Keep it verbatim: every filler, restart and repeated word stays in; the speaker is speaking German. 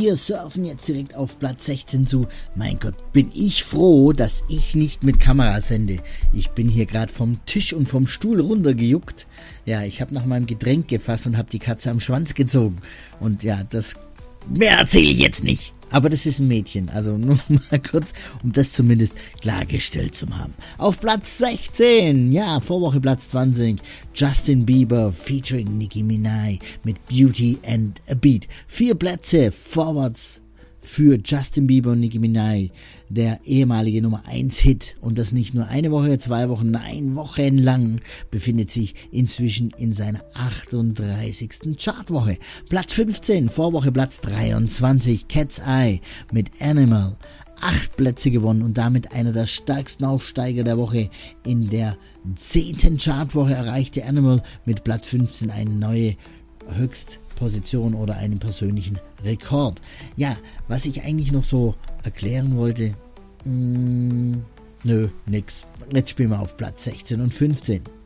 wir surfen jetzt direkt auf Platz sechzehn zu. Mein Gott, bin ich froh, dass ich nicht mit Kamera sende. Ich bin hier gerade vom Tisch und vom Stuhl runtergejuckt. Ja, ich habe nach meinem Getränk gefasst und habe die Katze am Schwanz gezogen. Und ja, das mehr erzähle ich jetzt nicht. Aber das ist ein Mädchen, also nur mal kurz, um das zumindest klargestellt zu haben. Auf Platz sechzehn, ja, Vorwoche Platz zwanzig, Justin Bieber featuring Nicki Minaj mit Beauty and a Beat. Vier Plätze vorwärts für Justin Bieber und Nicki Minaj, der ehemalige Nummer eins Hit. Und das nicht nur eine Woche, zwei Wochen, nein, wochenlang, befindet sich inzwischen in seiner achtunddreißigsten Chartwoche. Platz fünfzehn, Vorwoche Platz dreiundzwanzig, Cat's Eye mit Animal. Acht Plätze gewonnen und damit einer der stärksten Aufsteiger der Woche. In der zehnten Chartwoche erreichte Animal mit Platz fünfzehn eine neue Höchstposition oder einen persönlichen Rekord. Ja, was ich eigentlich noch so erklären wollte, mh, nö, nix. Jetzt spielen wir auf Platz sechzehn und fünfzehn.